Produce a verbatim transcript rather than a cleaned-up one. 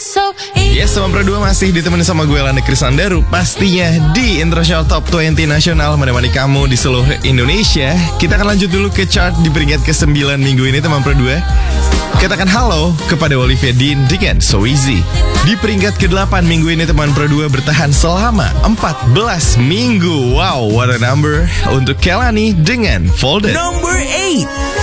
Yes, teman Pro dua masih ditemani sama gue Landa Krisandaru. Pastinya di International Top dua puluh Nasional menemani kamu di seluruh Indonesia. Kita akan lanjut dulu ke chart di peringkat kesembilan minggu ini, teman Pro dua. Katakan halo kepada Olivia Dean dengan So Easy. Di peringkat kedelapan minggu ini, teman Pro dua bertahan selama empat belas minggu. Wow, what a number untuk Kelani dengan Folded. Number eight.